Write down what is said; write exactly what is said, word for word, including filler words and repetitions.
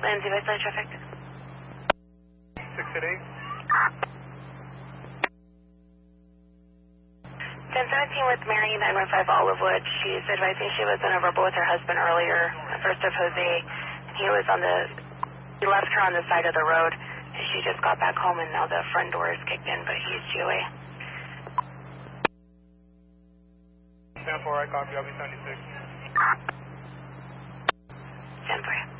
Lindsay, what's the traffic? six eight eight. ten seventeen with Mary, nine one five Olivewood. She's advising she was in a verbal with her husband earlier, first of Jose. He was on the, he left her on the side of the road, and she just got back home, and now the front door is kicked in, but he's G O A. ten four, I copy, I'll be seventy-six. ten four.